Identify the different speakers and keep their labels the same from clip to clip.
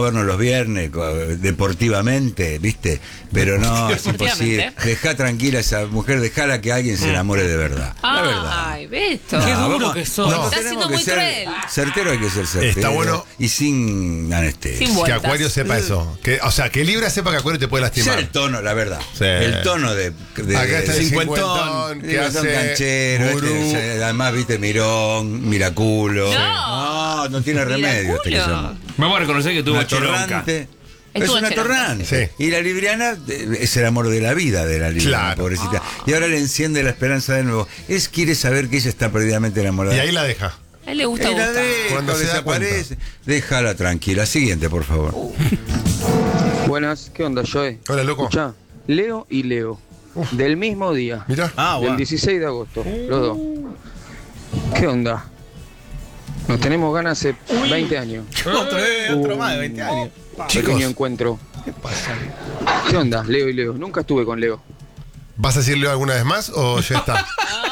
Speaker 1: torno los viernes, deportivamente, ¿viste? Pero no, es imposible. Dejá tranquila a esa mujer, dejala que alguien se enamore de verdad. La verdad.
Speaker 2: Ay, Beto.
Speaker 3: Qué duro que sos.
Speaker 2: Está siendo muy cruel.
Speaker 1: Certero hay que ser certero.
Speaker 4: Está bueno.
Speaker 1: Y sin anestesia.
Speaker 2: Sin
Speaker 4: Que
Speaker 2: vueltas.
Speaker 4: Acuario sepa eso. O sea, que Libra sepa que Acuario te puede lastimar.
Speaker 1: Ser el tono, la verdad.
Speaker 4: Sí.
Speaker 1: El tono de
Speaker 4: Acá está el
Speaker 1: cincuentón,
Speaker 4: que
Speaker 1: son
Speaker 4: hace
Speaker 1: canchero,
Speaker 4: gurú.
Speaker 1: además, viste, mirón, miraculo. No tiene remedio este que se llama.
Speaker 3: Vamos a reconocer que tuvo
Speaker 1: Una
Speaker 3: chelonca.
Speaker 1: torrante. Es
Speaker 2: Estuvo
Speaker 1: una
Speaker 2: chelonca.
Speaker 1: torrante.
Speaker 4: Sí.
Speaker 1: Y la libriana es el amor de la vida de la libriana,
Speaker 4: Claro.
Speaker 1: pobrecita. Y ahora le enciende la esperanza de nuevo. Quiere saber que ella está perdidamente enamorada.
Speaker 4: Y ahí la deja.
Speaker 2: A él le gusta
Speaker 1: Y la
Speaker 2: gustar.
Speaker 1: deja,
Speaker 4: Cuando se da
Speaker 1: desaparece. Déjala tranquila. Siguiente, por favor.
Speaker 5: Buenas, ¿qué onda, Joe?
Speaker 4: Hola, loco.
Speaker 5: Escuchá, Leo y Leo, del mismo día,
Speaker 4: Mirá.
Speaker 5: del 16 de agosto, los dos. ¿Qué onda? Nos tenemos ganas hace 20 años.
Speaker 6: Otro más de 20 años.
Speaker 4: Chicos.
Speaker 5: Pequeño encuentro. ¿Qué onda, Leo y Leo? Nunca estuve con Leo.
Speaker 4: ¿Vas a decirle alguna vez más o ya está?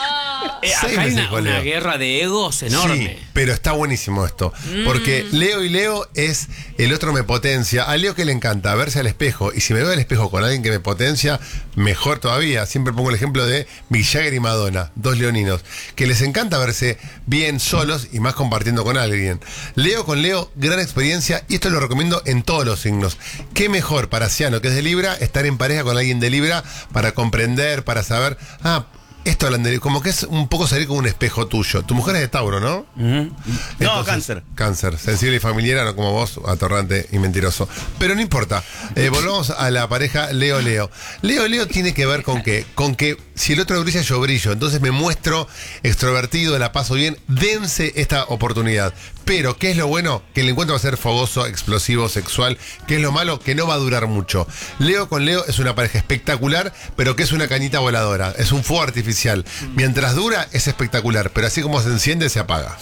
Speaker 3: Acá hay una guerra de egos enorme.
Speaker 4: Sí, pero está buenísimo esto. Porque Leo y Leo es el otro me potencia. A Leo que le encanta verse al espejo. Y si me veo al espejo con alguien que me potencia, mejor todavía. Siempre pongo el ejemplo de Mick Jagger y Madonna, dos leoninos, que les encanta verse bien solos y más compartiendo con alguien. Leo con Leo, gran experiencia. Y esto lo recomiendo en todos los signos. Qué mejor para Ciano, que es de Libra, estar en pareja con alguien de Libra para comprender, para saber... Esto hablan de, como que es un poco salir con un espejo tuyo. Tu mujer es de Tauro, ¿no?
Speaker 6: No, Cáncer.
Speaker 4: Cáncer, sensible y familiar, no como vos, atorrante y mentiroso. Pero no importa. Volvamos a la pareja Leo-Leo. Leo-Leo tiene que ver con qué? Con que si el otro brilla, yo brillo. Entonces me muestro extrovertido, la paso bien. Dense esta oportunidad. Pero, ¿qué es lo bueno? Que el encuentro va a ser fogoso, explosivo, sexual. ¿Qué es lo malo? Que no va a durar mucho. Leo con Leo es una pareja espectacular, pero que es una cañita voladora. Es un fuego artificial. Mientras dura, es espectacular. Pero así como se enciende, se apaga.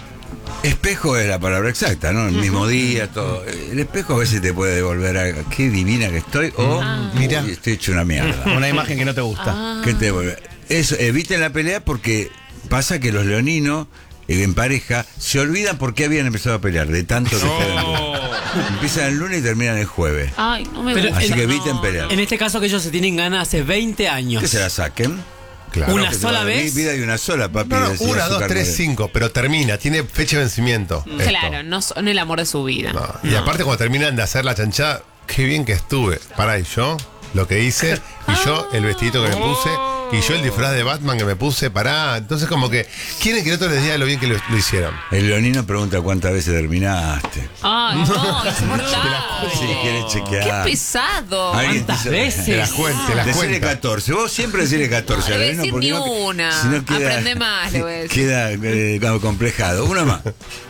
Speaker 1: Espejo es la palabra exacta, ¿no? El mismo día, todo. El espejo a veces te puede devolver a qué divina que estoy o
Speaker 4: Mira,
Speaker 1: estoy hecho una mierda.
Speaker 6: Una imagen que no te gusta.
Speaker 1: ¿Qué te devuelve? Eso, eviten la pelea porque pasa que los leoninos en pareja se olvidan por qué habían empezado a pelear, de tanto que están. Empiezan el lunes y terminan el jueves.
Speaker 2: Ay, no me
Speaker 3: Pero
Speaker 2: gusta.
Speaker 1: Así que eviten pelear.
Speaker 3: En este caso que ellos se tienen ganas hace 20 años.
Speaker 1: Que se la saquen.
Speaker 4: claro.
Speaker 3: Una
Speaker 1: Que
Speaker 3: sola
Speaker 1: se-
Speaker 3: vez.
Speaker 1: Vida de una sola, papi.
Speaker 4: No,
Speaker 1: decía
Speaker 4: 1, 2,
Speaker 1: Azúcar
Speaker 4: 3,
Speaker 1: Moreno.
Speaker 4: 5, pero termina, tiene fecha de vencimiento. esto.
Speaker 2: Claro, no son el amor de su vida.
Speaker 4: No, y aparte cuando terminan de hacer la chanchada, qué bien que estuve. Pará, y yo, lo que hice, y yo el vestidito que me puse, y yo el disfraz de Batman que me puse, pará. Entonces como que quieren que el otro les diga lo bien que lo hicieron.
Speaker 1: El leonino pregunta cuántas veces terminaste.
Speaker 2: Ay, no, insoportable.
Speaker 1: Si quieres
Speaker 2: Qué
Speaker 1: chequear.
Speaker 2: pesado.
Speaker 1: Alguien
Speaker 3: ¿Cuántas
Speaker 1: te-
Speaker 3: veces?
Speaker 4: Te las cuente, las
Speaker 1: Decirle
Speaker 4: cuenta.
Speaker 1: 14. Vos siempre decirle 14.
Speaker 2: No le voy a
Speaker 1: Leonino,
Speaker 2: decir
Speaker 1: porque
Speaker 2: ni
Speaker 1: no-
Speaker 2: una.
Speaker 1: si no queda,
Speaker 2: Aprende más, le voy a decir.
Speaker 1: Queda como complejado. Una más.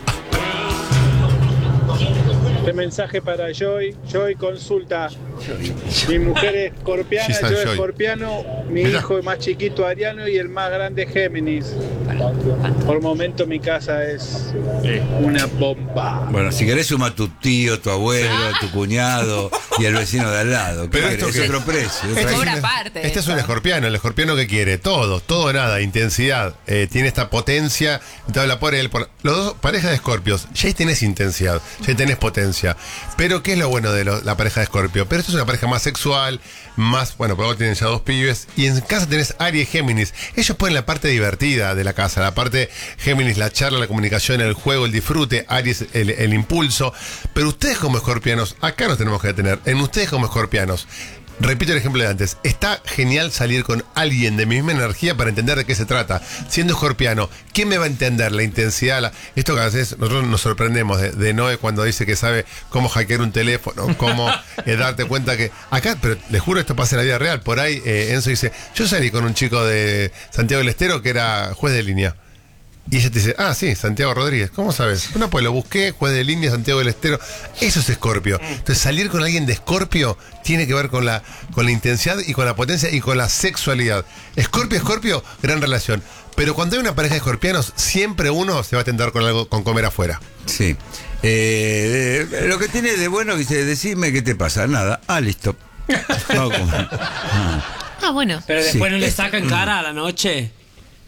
Speaker 7: Este mensaje para Joy. Joy, consulta. Mi mujer es escorpiana,
Speaker 4: She's
Speaker 7: yo
Speaker 4: Joy.
Speaker 7: escorpiano, mi
Speaker 4: Mira.
Speaker 7: hijo es más chiquito ariano y el más grande Géminis. Por momento mi casa es una bomba.
Speaker 1: Bueno, si querés suma tu tío, tu abuelo, tu cuñado y el vecino de al lado.
Speaker 4: Pero
Speaker 1: ¿Qué
Speaker 4: esto
Speaker 1: querés?
Speaker 4: que-
Speaker 1: Es otro precio.
Speaker 4: Este
Speaker 2: Cobra
Speaker 4: es un-
Speaker 2: aparte
Speaker 4: Este es
Speaker 2: eso.
Speaker 4: un escorpiano, el escorpiano que quiere todo o nada, intensidad, tiene esta potencia, te habla por él, por los dos parejas de escorpios, ya ahí tenés intensidad, ya ahí tenés potencia. Pero ¿qué es lo bueno de la pareja de escorpio? Pero esto es una pareja más sexual, más, bueno, por ahora tienen ya 2 pibes, y en casa tenés Aries y Géminis. Ellos ponen la parte divertida de la casa, la parte Géminis, la charla, la comunicación, el juego, el disfrute, Aries, el impulso. Pero ustedes como escorpianos, acá nos tenemos que detener, en ustedes como escorpianos. Repito el ejemplo de antes. Está genial salir con alguien de mi misma energía para entender de qué se trata. Siendo escorpiano, ¿quién me va a entender? La intensidad, esto que a veces nosotros nos sorprendemos de Noé cuando dice que sabe cómo hackear un teléfono, cómo darte cuenta que... Acá, pero les juro, esto pasa en la vida real. Por ahí Enzo dice, yo salí con un chico de Santiago del Estero que era juez de línea. Y ella te dice, sí, Santiago Rodríguez, ¿cómo sabes? No, pues lo busqué, juez de línea, Santiago del Estero. Eso es Escorpio. Entonces salir con alguien de Escorpio tiene que ver con la intensidad y con la potencia y con la sexualidad. Escorpio, gran relación. Pero cuando hay una pareja de escorpianos, siempre uno se va a tentar con algo, con comer afuera.
Speaker 1: Sí. Lo que tiene de bueno, dice, decime qué te pasa. Nada. Listo. No, como-
Speaker 2: Bueno.
Speaker 3: Pero después
Speaker 1: Sí.
Speaker 3: no le sacan cara a la noche.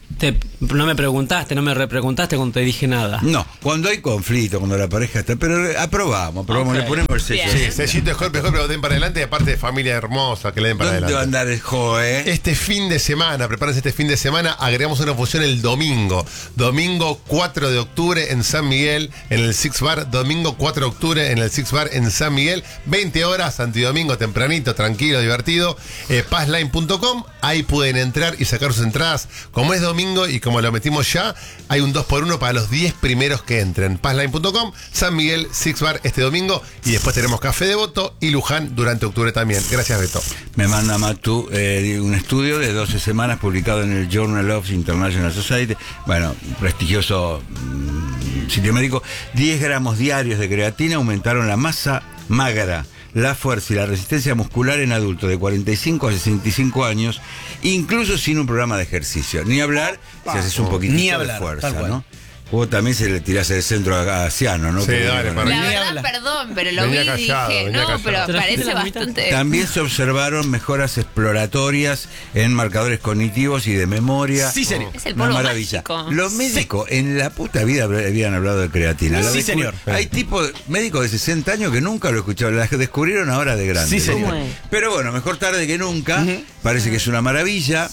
Speaker 3: No me preguntaste, no me repreguntaste cuando te dije nada.
Speaker 1: No, cuando hay conflicto, cuando la pareja está. Pero aprobamos, le ponemos el sello.
Speaker 2: Bien.
Speaker 4: Sí, sellito Scorpio, lo den para adelante y aparte de familia hermosa que le den para
Speaker 1: ¿Dónde va a
Speaker 4: adelante.
Speaker 1: andar el Joe?
Speaker 4: Este fin de semana, prepárense este fin de semana, agregamos una función el domingo. Domingo 4 de octubre en San Miguel, en el Six Bar. Domingo 4 de octubre en el Six Bar en San Miguel. 20 horas, antidomingo, tempranito, tranquilo, divertido. Passline.com, ahí pueden entrar y sacar sus entradas. Como es domingo y como lo metimos ya, hay un 2x1 para los 10 primeros que entren. Passline.com, San Miguel, Six Bar este domingo. Y después tenemos Café Devoto y Luján durante octubre también. Gracias, Beto.
Speaker 1: Me manda Matu un estudio de 12 semanas publicado en el Journal of International Society. Bueno, prestigioso sitio médico. 10 gramos diarios de creatina aumentaron la masa magra, la fuerza y la resistencia muscular en adultos de 45 a 65 años, incluso sin un programa de ejercicio. Ni hablar si haces un poquitito
Speaker 6: Ni
Speaker 1: de
Speaker 6: hablar,
Speaker 1: fuerza,
Speaker 6: tal cual.
Speaker 1: ¿no? Vos también se le tirás el centro a Ciano, ¿no?
Speaker 4: Sí,
Speaker 1: Porque,
Speaker 4: dale,
Speaker 1: bueno,
Speaker 4: para
Speaker 2: La
Speaker 4: mí.
Speaker 2: verdad, perdón, pero lo
Speaker 4: Venía
Speaker 2: vi y
Speaker 4: callado,
Speaker 2: dije,
Speaker 4: venía
Speaker 2: no,
Speaker 4: callado.
Speaker 2: pero parece bastante...
Speaker 1: También se observaron mejoras exploratorias en marcadores cognitivos y de memoria.
Speaker 6: Sí, señor.
Speaker 2: Es el
Speaker 1: Una
Speaker 2: polvo
Speaker 1: maravilla.
Speaker 2: mágico.
Speaker 1: Los médicos en la puta vida habían hablado de creatina.
Speaker 6: Sí, señor.
Speaker 1: Hay tipos médicos de 60 años que nunca lo escucharon, la descubrieron ahora de grande.
Speaker 6: Sí, señor.
Speaker 2: ¿Cómo es?
Speaker 1: Pero bueno, mejor tarde que nunca. Parece que es una maravilla.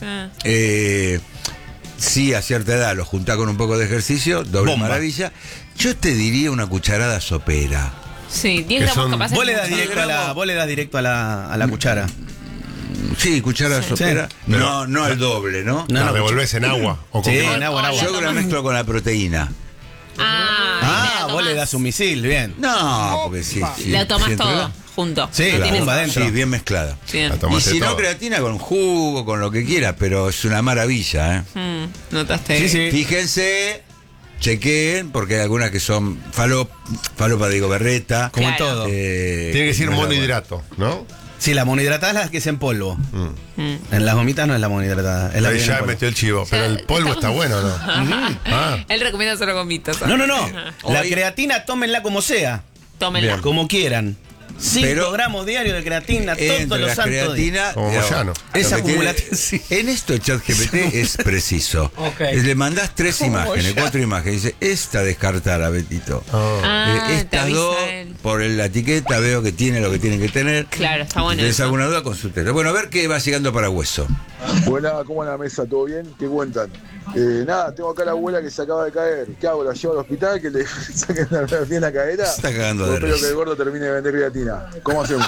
Speaker 1: Sí, a cierta edad lo juntá con un poco de ejercicio, doble
Speaker 6: Bomba.
Speaker 1: maravilla. Yo te diría una cucharada sopera.
Speaker 2: Sí, 10
Speaker 4: Que
Speaker 2: gramos
Speaker 4: son-
Speaker 2: capaz.
Speaker 6: Vos
Speaker 2: es
Speaker 6: le das
Speaker 2: mucho.
Speaker 6: directo a la cuchara.
Speaker 1: Sí, cucharada sopera.
Speaker 6: Sí.
Speaker 1: No al doble, ¿no?
Speaker 6: No,
Speaker 4: ¿La
Speaker 6: no,
Speaker 4: revolvés en agua? ¿O con
Speaker 6: Sí,
Speaker 4: qué?
Speaker 6: en agua, en agua.
Speaker 1: Yo la mezclo con la proteína.
Speaker 6: Ah, vos le das un misil, bien.
Speaker 1: No, porque sí. sí,
Speaker 2: La tomás
Speaker 1: sí,
Speaker 2: todo
Speaker 1: entrega.
Speaker 2: junto.
Speaker 6: Sí,
Speaker 2: No
Speaker 6: la
Speaker 2: tienes-
Speaker 6: pumba adentro.
Speaker 1: Sí, bien mezclada.
Speaker 2: Bien.
Speaker 4: La
Speaker 1: Y
Speaker 4: tomaste
Speaker 1: si no,
Speaker 4: todo.
Speaker 1: creatina con jugo, con lo que quiera, pero es una maravilla, ¿eh?
Speaker 2: Notaste.
Speaker 6: Sí, sí.
Speaker 1: Fíjense, chequeen, porque hay algunas que son falopa de berreta.
Speaker 6: Como en
Speaker 2: Claro.
Speaker 6: todo.
Speaker 4: Tiene que decir
Speaker 1: no es la
Speaker 4: monohidrato, ¿no?
Speaker 6: Sí, la monohidratada es la que es en polvo. En las gomitas no es la monohidratada. Es la que
Speaker 4: Ahí
Speaker 6: viene
Speaker 4: ya
Speaker 6: en polvo.
Speaker 4: metió el chivo. Pero el polvo está bueno, ¿no? Ah.
Speaker 2: Él recomienda solo gomitas.
Speaker 6: No. La
Speaker 1: Hoy-
Speaker 6: creatina, tómenla como sea.
Speaker 2: Tómenla.
Speaker 6: Como quieran. 5
Speaker 1: Pero-
Speaker 6: gramos diarios de creatina
Speaker 1: Entre
Speaker 6: todos los
Speaker 1: la
Speaker 6: santos días.
Speaker 1: creatina,
Speaker 4: Como
Speaker 1: digamos,
Speaker 4: Moyano.
Speaker 6: Es
Speaker 1: lo que tiene-
Speaker 6: acumulativo, sí.
Speaker 1: En esto ChatGPT es preciso.
Speaker 6: Ok.
Speaker 1: Le mandás 3
Speaker 6: Como
Speaker 1: imágenes,
Speaker 6: Moyano.
Speaker 1: 4 imágenes. Dice, esta descartala, Betito.
Speaker 2: Ah, te
Speaker 1: Estas
Speaker 2: avisa
Speaker 1: dos,
Speaker 2: él.
Speaker 1: por la etiqueta, veo que tiene lo que tienen que tener.
Speaker 2: Claro, está bueno
Speaker 1: Si tenés
Speaker 2: eso.
Speaker 1: alguna duda, consultelo. Bueno, a ver qué va llegando para Hueso.
Speaker 8: Buena, ¿cómo en la mesa? ¿Todo bien? ¿Qué cuentan? Nada, tengo acá la abuela que se acaba de caer. ¿Qué hago? ¿La llevo al hospital? ¿Que le saquen la bien la cadera?
Speaker 1: Se está cagando de
Speaker 8: Espero que
Speaker 1: risa.
Speaker 8: el gordo termine de vender creatina. ¿Cómo hacemos?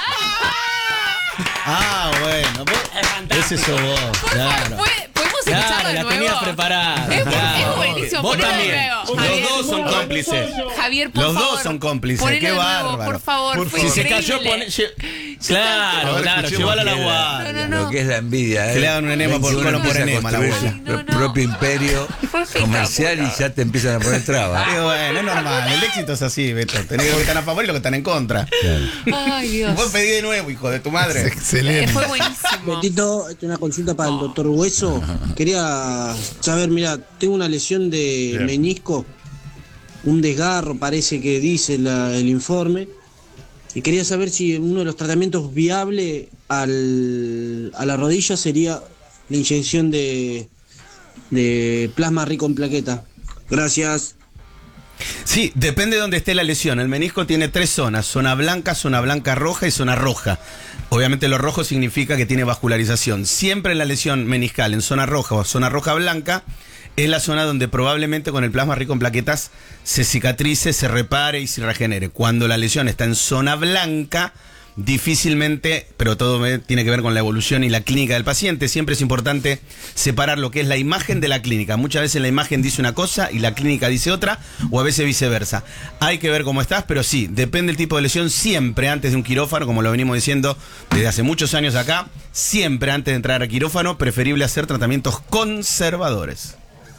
Speaker 6: Ah, bueno. Ese sos vos. Claro.
Speaker 2: ¿Podemos escucharlo
Speaker 6: Claro,
Speaker 2: de
Speaker 6: la
Speaker 2: nuevo?
Speaker 6: tenías preparada.
Speaker 2: Es
Speaker 6: Claro.
Speaker 2: buenísimo.
Speaker 6: Vos
Speaker 2: ponelo de
Speaker 6: también.
Speaker 2: nuevo,
Speaker 6: Los
Speaker 2: Javier.
Speaker 6: dos son cómplices.
Speaker 2: Javier, por
Speaker 6: Los
Speaker 2: favor.
Speaker 6: dos son cómplices.
Speaker 2: Ponelo
Speaker 6: Qué
Speaker 2: de nuevo,
Speaker 6: bárbaro.
Speaker 2: por favor. Fue
Speaker 6: Si se
Speaker 2: increíble.
Speaker 6: cayó, Claro,
Speaker 4: Ahora
Speaker 6: claro,
Speaker 4: escuchemos
Speaker 6: llévala a la
Speaker 4: que
Speaker 6: guardia.
Speaker 2: No.
Speaker 1: Lo que es la envidia, ¿eh?
Speaker 6: Que le hagan un enema por-
Speaker 1: Uno
Speaker 6: colon por
Speaker 1: empieza a
Speaker 6: enema a la
Speaker 1: construir
Speaker 6: abuela.
Speaker 1: su propio imperio
Speaker 2: Fue
Speaker 1: comercial y ya te empiezan a poner trabas.
Speaker 6: Y bueno, es normal. El éxito es así, Beto. Tenés que ver que están a favor y los que están en contra.
Speaker 2: Ay, Dios.
Speaker 6: Vos pedí de nuevo, hijo de tu madre.
Speaker 4: Excelente.
Speaker 2: Fue buenísimo.
Speaker 9: Betito, una consulta para el doctor Hueso. Quería saber, mira, tengo una lesión de
Speaker 4: Bien.
Speaker 9: menisco, un desgarro parece que dice el informe, y quería saber si uno de los tratamientos viables a la rodilla sería la inyección de plasma rico en plaqueta. Gracias.
Speaker 6: Sí, depende de dónde esté la lesión. El menisco tiene 3 zonas: zona blanca roja y zona roja. Obviamente lo rojo significa que tiene vascularización. Siempre en la lesión meniscal en zona roja o zona roja blanca es la zona donde probablemente con el plasma rico en plaquetas se cicatrice, se repare y se regenere. Cuando la lesión está en zona blanca, difícilmente, pero todo tiene que ver con la evolución y la clínica del paciente. Siempre es importante separar lo que es la imagen de la clínica. Muchas veces la imagen dice una cosa y la clínica dice otra, o a veces viceversa. Hay que ver cómo estás, pero sí, depende del tipo de lesión. Siempre antes de un quirófano, como lo venimos diciendo desde hace muchos años acá, siempre antes de entrar a quirófano, preferible hacer tratamientos conservadores.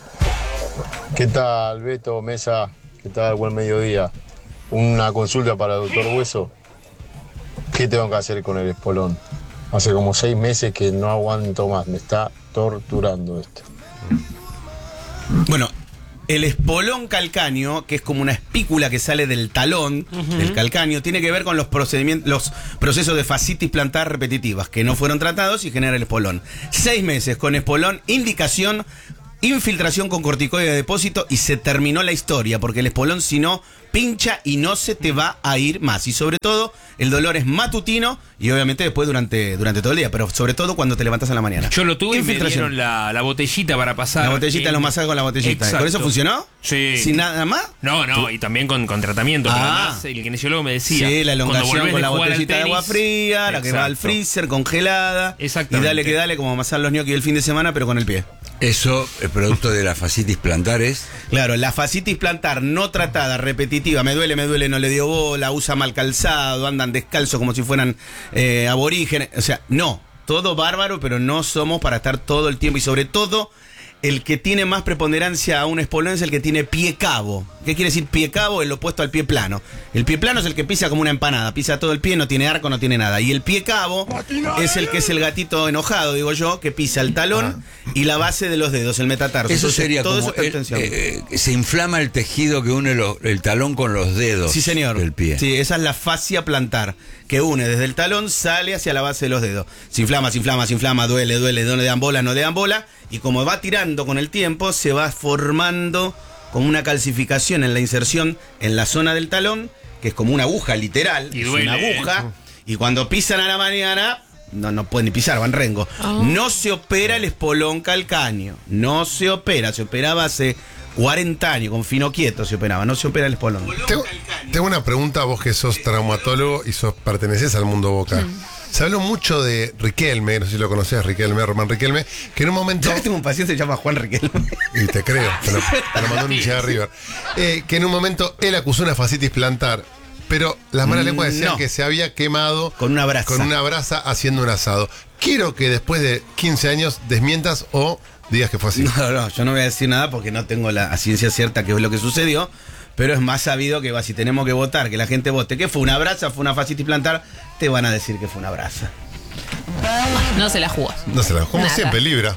Speaker 8: ¿Qué tal, Beto, Mesa? ¿Qué tal? Buen mediodía. Una consulta para el doctor Hueso. ¿Qué tengo que hacer con el espolón? Hace como 6 meses que no aguanto más. Me está torturando esto.
Speaker 6: Bueno, el espolón calcáneo, que es como una espícula que sale del talón, del calcáneo, tiene que ver con los procesos de fascitis plantar repetitivas que no fueron tratados y genera el espolón. 6 meses con espolón, indicación infiltración con corticoide de depósito y se terminó la historia, porque el espolón si no pincha y no se te va a ir más. Y sobre todo, el dolor es matutino y obviamente después durante todo el día, pero sobre todo cuando te levantas a la mañana.
Speaker 3: Yo lo tuve y me
Speaker 6: Infiltración.
Speaker 3: dieron la botellita para pasar.
Speaker 6: La botellita, los masajes con la botellita.
Speaker 3: Exacto.
Speaker 6: ¿Con eso funcionó?
Speaker 3: Sí.
Speaker 6: ¿Sin nada más?
Speaker 3: No, y también con tratamiento. Pero además, el kinesiólogo me decía.
Speaker 6: Sí, la
Speaker 3: cuando
Speaker 6: elongación
Speaker 3: volvés
Speaker 6: con la
Speaker 3: jugar al
Speaker 6: botellita de agua
Speaker 3: tenis,
Speaker 6: fría, la que va al
Speaker 3: exacto.
Speaker 6: freezer, congelada.
Speaker 3: Exactamente.
Speaker 6: Y dale que dale, como amasar los ñoquis el fin de semana, pero con el pie.
Speaker 1: Eso es producto de la fascitis plantares.
Speaker 6: Claro, la fascitis plantar no tratada, repetitiva, me duele, no le dio bola, usa mal calzado, andan descalzos como si fueran aborígenes. O sea, no, todo bárbaro, pero no somos para estar todo el tiempo. Y sobre todo, el que tiene más preponderancia a un espolón es el que tiene pie cabo. ¿Qué quiere decir pie cabo? Es lo opuesto al pie plano. El pie plano es el que pisa como una empanada, pisa todo el pie, no tiene arco, no tiene nada. Y el pie cabo es el que es el gatito enojado, digo yo, que pisa el talón y la base de los dedos, el metatarso.
Speaker 1: Eso
Speaker 6: Entonces,
Speaker 1: sería
Speaker 6: todo
Speaker 1: como
Speaker 6: eso está en tensión.
Speaker 1: se inflama el tejido que une el talón con los dedos
Speaker 6: Sí, señor.
Speaker 1: del pie.
Speaker 6: Sí, esa es la fascia plantar, que une desde el talón, sale hacia la base de los dedos. Se inflama, duele, no le dan bola. Y como va tirando con el tiempo, se va formando como una calcificación en la inserción en la zona del talón, que es como una aguja literal.
Speaker 3: Y
Speaker 6: es
Speaker 3: duele,
Speaker 6: una aguja. Y cuando pisan a la mañana, no pueden ni pisar, van rengo. No se opera el espolón calcáneo. No se opera. Se operaba hace 40 años, con Fino Quieto se operaba. No se opera el espolón.
Speaker 4: Tengo una pregunta, vos que sos traumatólogo y pertenecés al mundo Boca. Se habló mucho de Riquelme, no sé si lo conocés, Román Riquelme, que en un momento...
Speaker 6: Yo tengo un paciente que se llama Juan Riquelme.
Speaker 4: Y te creo, te lo mandó un hincha de River. Que en un momento él acusó una fascitis plantar, pero las malas lenguas decían que se había quemado
Speaker 6: con una brasa
Speaker 4: haciendo un asado. Quiero que después de 15 años desmientas o digas que fue así.
Speaker 6: No, yo no voy a decir nada porque no tengo la ciencia cierta que es lo que sucedió. Pero es más sabido que si tenemos que votar, que la gente vote, que fue una brasa, fue una fascitis plantar, te van a decir que fue una brasa.
Speaker 2: No se la jugó.
Speaker 4: No se la como
Speaker 2: Nada.
Speaker 4: siempre, Libra.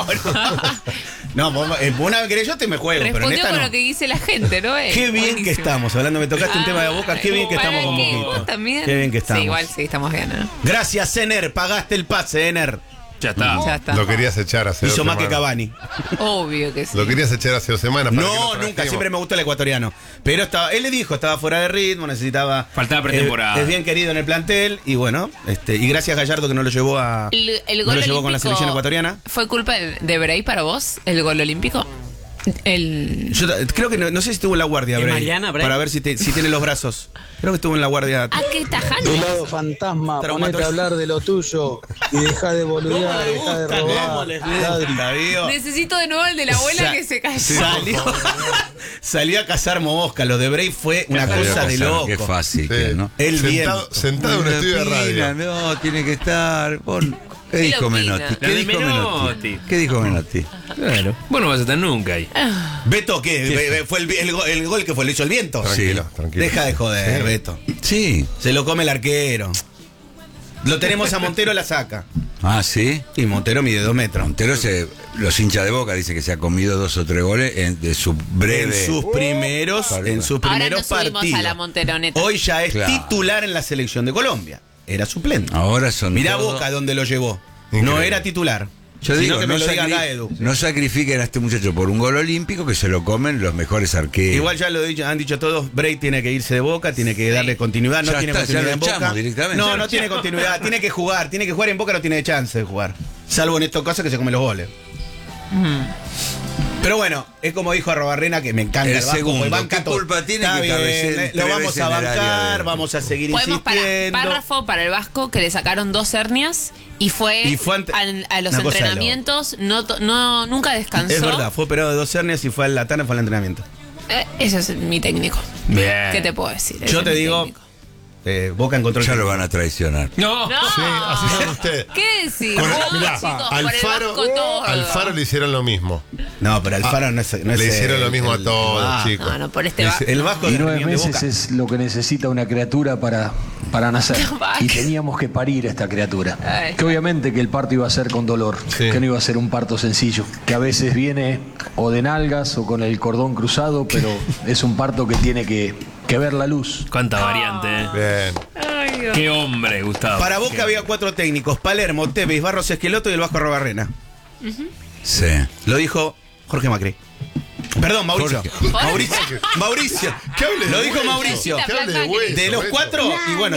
Speaker 6: No, una vez que yo te me juego, pero en
Speaker 2: Respondió
Speaker 6: esta
Speaker 2: con
Speaker 6: no.
Speaker 2: lo que dice la gente, ¿no?
Speaker 6: Qué bien que estamos, hablando, me tocaste un tema de Boca, qué bien que estamos con
Speaker 2: ¿Para qué?
Speaker 6: Boquita.
Speaker 2: ¿Vos también?
Speaker 6: Qué bien que estamos.
Speaker 2: Sí, igual sí, estamos bien, ¿no?
Speaker 6: Gracias, Ener, pagaste el pase, Ener.
Speaker 3: Ya está.
Speaker 2: Ya está.
Speaker 4: Lo querías echar hace 2
Speaker 6: Hizo más
Speaker 4: semanas.
Speaker 6: que Cavani.
Speaker 2: Obvio que sí.
Speaker 4: Lo querías echar hace 2 semanas. para que
Speaker 6: No,
Speaker 4: lo
Speaker 6: nunca,
Speaker 4: trajimos.
Speaker 6: siempre me gustó el ecuatoriano. Pero él le dijo, estaba fuera de ritmo, necesitaba...
Speaker 3: Faltaba pretemporada.
Speaker 6: Es bien querido en el plantel y bueno, y gracias a Gallardo que no lo llevó a...
Speaker 2: El
Speaker 6: no
Speaker 2: gol
Speaker 6: lo llevó con la
Speaker 2: olímpico
Speaker 6: selección ecuatoriana.
Speaker 2: ¿Fue culpa de Bray para vos, el gol olímpico?
Speaker 6: Yo creo que no sé si estuvo en la guardia,
Speaker 3: ¿Es
Speaker 6: Bray,
Speaker 3: mañana, Bray?
Speaker 6: para ver si tiene los brazos. Creo que estuvo en la guardia.
Speaker 2: ¿A qué tajante?
Speaker 10: Helado fantasma,
Speaker 6: Traumatología.
Speaker 10: ponete a hablar de lo tuyo y deja de boludear, deja de robar. Ladri.
Speaker 2: Necesito de nuevo el de la abuela que se cayó.
Speaker 6: Salió a cazar mosca. Lo de Bray fue una cosa de loco.
Speaker 1: Qué fácil,
Speaker 4: Sí.
Speaker 1: que, ¿no?
Speaker 6: El bien.
Speaker 4: Sentado en un estudio de radio.
Speaker 1: No, tiene que estar. ¿Qué
Speaker 2: ¿Qué
Speaker 1: dijo
Speaker 2: opina?
Speaker 1: Menotti?
Speaker 3: La de Menotti.
Speaker 1: ¿Qué dijo Menotti?
Speaker 3: Claro. Vos no vas a estar nunca ahí.
Speaker 6: Beto, ¿qué? ¿Fue el gol que fue? ¿Le hizo el viento?
Speaker 4: Tranquilo,
Speaker 1: Sí.
Speaker 4: tranquilo.
Speaker 6: Deja de joder,
Speaker 4: Sí.
Speaker 6: Beto.
Speaker 1: Sí.
Speaker 6: Se lo come el arquero. Lo tenemos a Montero, la saca.
Speaker 1: Ah, sí.
Speaker 6: Y Montero mide 2 metros.
Speaker 1: Montero, los hinchas de Boca dicen que se ha comido 2 o 3 goles de su breve.
Speaker 6: En sus primeros,
Speaker 2: Ahora no subimos
Speaker 6: partidos.
Speaker 2: a la Monteroneta.
Speaker 6: Hoy ya es
Speaker 1: Claro.
Speaker 6: titular en la selección de Colombia. Era suplente.
Speaker 1: Ahora son.
Speaker 6: Mirá
Speaker 1: todo-
Speaker 6: Boca donde lo llevó.
Speaker 4: Increíble.
Speaker 6: No era titular.
Speaker 1: Yo
Speaker 6: Sino
Speaker 1: digo,
Speaker 6: que me
Speaker 1: no,
Speaker 6: lo diga acá, Edu.
Speaker 1: no sacrifiquen a este muchacho por un gol olímpico que se lo comen los mejores arqueros.
Speaker 6: Igual ya han dicho todos, Bray tiene que irse de Boca, tiene que darle continuidad, no
Speaker 1: Ya
Speaker 6: tiene
Speaker 1: está, ya
Speaker 6: continuidad
Speaker 1: lo
Speaker 6: en Boca.
Speaker 1: echamos directamente.
Speaker 6: No,
Speaker 1: Ya
Speaker 6: no
Speaker 1: lo
Speaker 6: tiene continuidad, tiene que jugar en Boca, no tiene chance de jugar. Salvo en estos casos que se come los goles. Pero bueno, es como dijo Arrobarrena, que me encanta
Speaker 1: El
Speaker 6: el Vasco,
Speaker 1: segundo,
Speaker 6: pues banca
Speaker 1: ¿qué
Speaker 6: todo.
Speaker 1: culpa tiene
Speaker 6: Está
Speaker 1: que
Speaker 6: bien,
Speaker 1: cabeceen
Speaker 6: lo
Speaker 1: 3
Speaker 6: vamos
Speaker 1: veces
Speaker 6: a
Speaker 1: en el área
Speaker 6: bancar,
Speaker 1: de-
Speaker 6: vamos a seguir
Speaker 2: Podemos
Speaker 6: insistiendo.
Speaker 2: párrafo para el Vasco que le sacaron 2 hernias y fue, a los
Speaker 6: una cosa de
Speaker 2: entrenamientos, nunca descansó.
Speaker 6: Es verdad, fue operado de 2 hernias y fue al Latana, fue al entrenamiento.
Speaker 2: Ese es mi técnico.
Speaker 3: Bien.
Speaker 2: ¿Qué te puedo decir? Ese
Speaker 6: Yo
Speaker 2: es
Speaker 6: te
Speaker 2: mi
Speaker 6: digo,
Speaker 2: técnico.
Speaker 6: Boca encontró el
Speaker 1: Ya lo
Speaker 6: técnico.
Speaker 1: van a traicionar.
Speaker 3: No.
Speaker 2: No.
Speaker 4: Sí, así son ustedes.
Speaker 2: ¿Qué decís?
Speaker 4: Con-
Speaker 2: Vos,
Speaker 4: mirá,
Speaker 2: chicos, por el
Speaker 4: Alfaro,
Speaker 2: Vasco todo.
Speaker 4: Alfaro le hicieron lo mismo.
Speaker 6: No, pero Alfaro no es. No
Speaker 4: Le
Speaker 6: es
Speaker 4: hicieron lo mismo a
Speaker 6: el-
Speaker 4: todos,
Speaker 6: Ah,
Speaker 4: chicos.
Speaker 2: No, por este Vasco.
Speaker 6: El Vasco
Speaker 9: Y
Speaker 6: de
Speaker 9: 9
Speaker 6: Riñón de
Speaker 9: meses
Speaker 6: Boca.
Speaker 9: es lo que necesita una criatura para nacer.
Speaker 2: Vaca.
Speaker 9: Y teníamos que parir a esta criatura.
Speaker 2: Ay.
Speaker 9: Que obviamente que el parto iba a ser con dolor,
Speaker 4: Sí.
Speaker 9: que no iba a ser un parto sencillo, que a veces viene o de nalgas o con el cordón cruzado, pero es un parto que tiene que ver la luz.
Speaker 3: Cuánta variante,
Speaker 4: Bien.
Speaker 2: Ay, Dios.
Speaker 3: Qué hombre, Gustavo.
Speaker 6: Para Boca
Speaker 3: Qué-
Speaker 6: había 4 técnicos: Palermo, Tevez, Barros Esqueloto y el Vasco Arrobarrena.
Speaker 1: Sí.
Speaker 6: Lo dijo Jorge Macri. Perdón, Mauricio. Mauricio.
Speaker 4: ¿Qué hable de
Speaker 6: Lo dijo
Speaker 4: hueso?
Speaker 6: Mauricio.
Speaker 4: ¿Qué hable de hueso,
Speaker 6: De los
Speaker 4: Beto?
Speaker 6: 4, y bueno,